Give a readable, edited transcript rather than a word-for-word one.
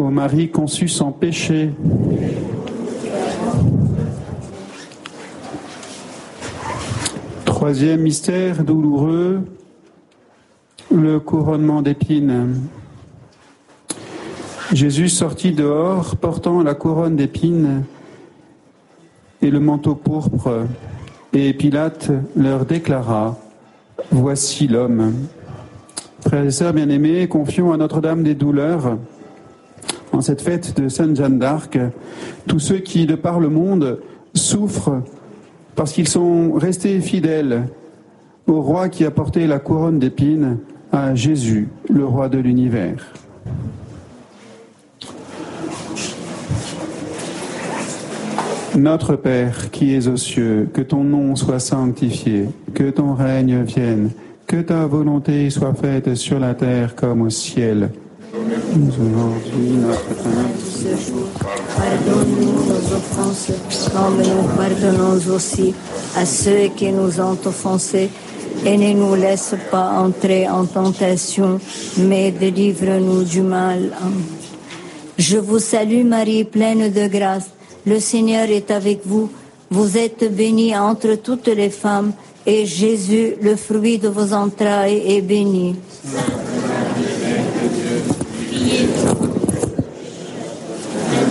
Ô Marie conçue sans péché, troisième mystère douloureux, le couronnement d'épines. Jésus sortit dehors, portant la couronne d'épines et le manteau pourpre, et Pilate leur déclara « Voici l'homme ». Frères et sœurs bien-aimés, confions à Notre-Dame des douleurs, en cette fête de Sainte Jeanne d'Arc, tous ceux qui, de par le monde, souffrent parce qu'ils sont restés fidèles au roi qui a porté la couronne d'épines, à Jésus, le roi de l'univers. Notre Père qui es aux cieux, que ton nom soit sanctifié, que ton règne vienne, que ta volonté soit faite sur la terre comme au ciel. Aujourd'hui, notre pain de ce jour, pardonne-nous nos offenses, comme nous pardonnons aussi à ceux qui nous ont offensés, et ne nous laisse pas entrer en tentation, mais délivre-nous du mal. Je vous salue Marie, pleine de grâce. Le Seigneur est avec vous. Vous êtes bénie entre toutes les femmes, et Jésus, le fruit de vos entrailles, est béni. Priez pour